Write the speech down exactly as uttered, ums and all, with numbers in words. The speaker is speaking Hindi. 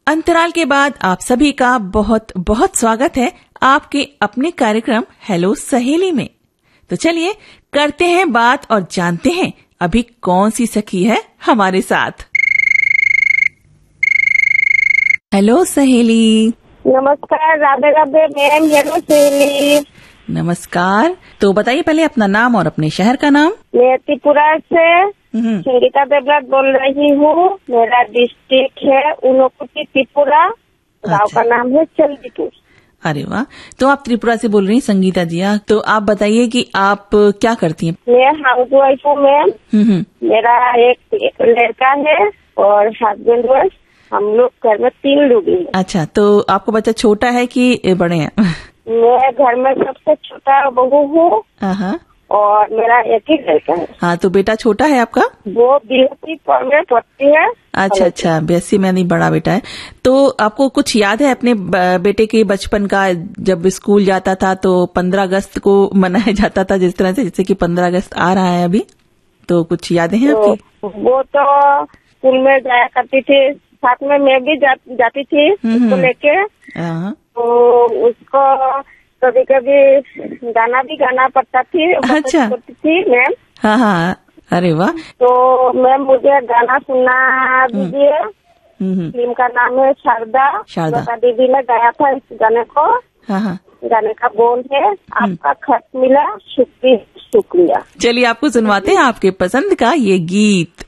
अंतराल के बाद आप सभी का बहुत बहुत स्वागत है आपके अपने कार्यक्रम हेलो सहेली में। तो चलिए करते हैं बात और जानते हैं अभी कौन सी सखी है हमारे साथ। हेलो सहेली। नमस्कार। राधे राधे मैम। हेलो सहेली। नमस्कार। तो बताइए पहले अपना नाम और अपने शहर का नाम। मैं त्रिपुरा से संगीता देवराज बोल रही हूँ। मेरा डिस्ट्रिक्ट है ऊनकोटी त्रिपुरा। गाँव अच्छा। का नाम है चंदीपुर। अरे वाह, तो आप त्रिपुरा से बोल रही हैं संगीता जी। तो आप बताइए कि आप क्या करती हैं। मैं हाउस वाइफ हूँ मैम। मेरा एक, एक लड़का है और हस्बैंड वाइफ। हम लोग घर में तीन लोग हैं। अच्छा, तो आपका बच्चा छोटा है कि बड़े हैं? मैं घर में सबसे छोटा बहू हूँ और मेरा एक ही लड़का है। हाँ, तो बेटा छोटा है आपका? वो बीएससी में पढ़ती है। अच्छा अच्छा, बीएससी में नहीं, बड़ा बेटा है। तो आपको कुछ याद है अपने बेटे के बचपन का? जब स्कूल जाता था तो पंद्रह अगस्त को मनाया जाता था जिस तरह से, जैसे कि पंद्रह अगस्त आ रहा है अभी, तो कुछ यादें हैं आपकी? तो वो तो स्कूल में जाया करती थी, साथ में मैं भी जा, जाती थी उसको लेके। तो उसको कभी कभी गाना भी गाना पड़ता थी। अच्छा। पड़ती थी मैम। हाँ हाँ, अरे वाह। तो मैम मुझे गाना सुनना दीजिए। फिल्म का नाम है शारदा। शारदा दीदी ने गाया था इस गाने को। हाँ हाँ। गाने का बोल है आपका खत मिला शुक्रिया शुक्रिया। चलिए आपको सुनवाते हैं आपके पसंद का ये गीत।